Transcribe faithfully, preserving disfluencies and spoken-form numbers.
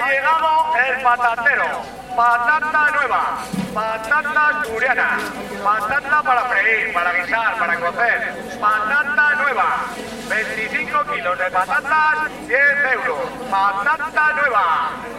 llegado el patatero. Patata nueva, patata asturiana, patata para freír, para guisar, para cocer, patata nueva, veinticinco kilos de patatas, diez euros, patata nueva.